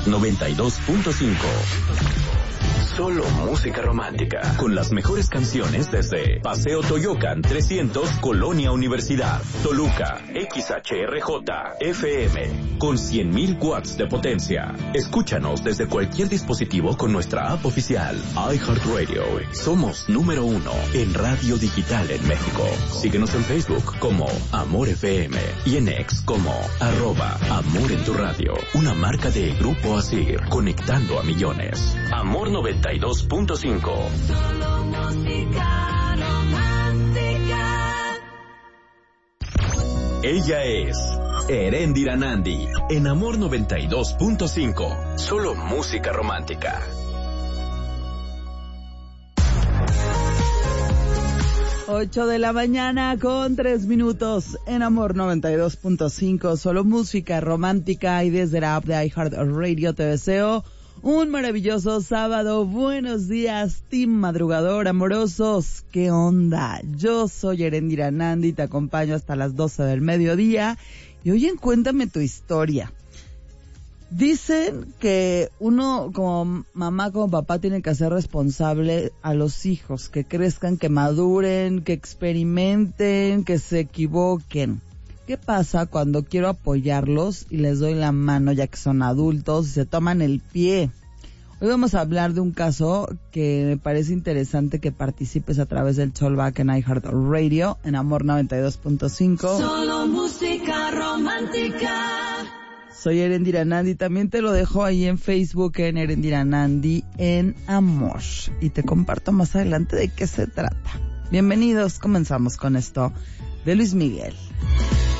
92.5. Solo música romántica, con las mejores canciones desde Paseo Toyocan 300, Colonia Universidad, Toluca, XHRJ, FM, con 100,000 watts de potencia. Escúchanos desde cualquier dispositivo con nuestra app oficial, iHeartRadio. Somos número 1 en radio digital en México. Síguenos en Facebook como Amor FM y en X como @Amor en tu radio. Una marca de Grupo Asir, conectando a millones. Amor 92.5. Solo música romántica. Ella es Erendira Nandi en Amor 92.5. Solo música romántica. Ocho de la mañana con 3 minutos en Amor 92.5. Solo música romántica, y desde la app de iHeartRadio te deseo un maravilloso sábado. Buenos días, team madrugador, amorosos. ¿Qué onda? Yo soy Erendira Nandi y te acompaño hasta las 12 del mediodía. Y hoy en Cuéntame tu historia. Dicen que uno como mamá, como papá, tiene que hacer responsable a los hijos, que crezcan, que maduren, que experimenten, que se equivoquen. ¿Qué pasa cuando quiero apoyarlos y les doy la mano ya que son adultos y se toman el pie? Hoy vamos a hablar de un caso que me parece interesante que participes a través del Callback en iHeartRadio, en Amor 92.5. Solo música romántica. Soy Erendira Nandi, también te lo dejo ahí en Facebook en Erendira Nandi en Amor. Y te comparto más adelante de qué se trata. Bienvenidos, comenzamos con esto de Luis Miguel.